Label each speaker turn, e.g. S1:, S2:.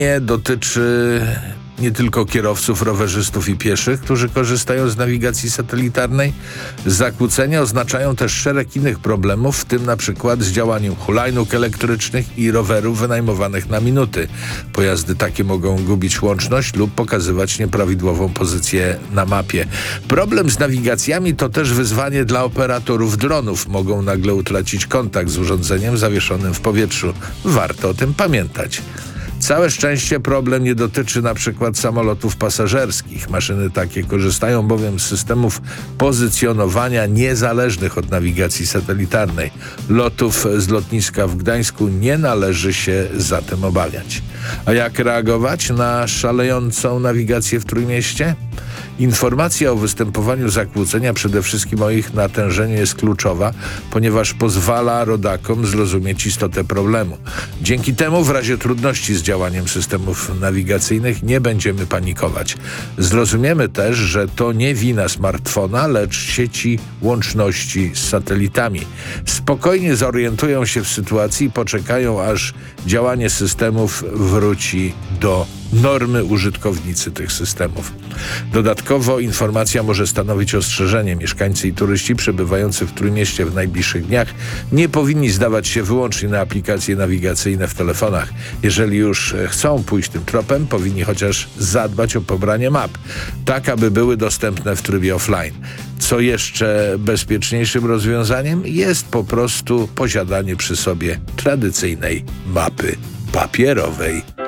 S1: dotyczy nie tylko kierowców, rowerzystów i pieszych, którzy korzystają z nawigacji satelitarnej. Zakłócenia oznaczają też szereg innych problemów, w tym na przykład z działaniem hulajnóg elektrycznych i rowerów wynajmowanych na minuty. Pojazdy takie mogą gubić łączność lub pokazywać nieprawidłową pozycję na mapie. Problem z nawigacjami to też wyzwanie dla operatorów dronów. Mogą nagle utracić kontakt z urządzeniem zawieszonym w powietrzu. Warto o tym pamiętać. Całe szczęście problem nie dotyczy na przykład samolotów pasażerskich. Maszyny takie korzystają bowiem z systemów pozycjonowania niezależnych od nawigacji satelitarnej. Lotów z lotniska w Gdańsku nie należy się zatem obawiać. A jak reagować na szalejącą nawigację w Trójmieście? Informacja o występowaniu zakłócenia, przede wszystkim o ich natężeniu, jest kluczowa, ponieważ pozwala rodakom zrozumieć istotę problemu. Dzięki temu w razie trudności z działaniem systemów nawigacyjnych nie będziemy panikować. Zrozumiemy też, że to nie wina smartfona, lecz sieci łączności z satelitami. Spokojnie zorientują się w sytuacji i poczekają, aż działanie systemów wróci do normy użytkownicy tych systemów. Dodatkowo informacja może stanowić ostrzeżenie. Mieszkańcy i turyści przebywający w Trójmieście w najbliższych dniach nie powinni zdawać się wyłącznie na aplikacje nawigacyjne w telefonach. Jeżeli już chcą pójść tym tropem, powinni chociaż zadbać o pobranie map, tak aby były dostępne w trybie offline. Co jeszcze bezpieczniejszym rozwiązaniem jest po prostu posiadanie przy sobie tradycyjnej mapy papierowej.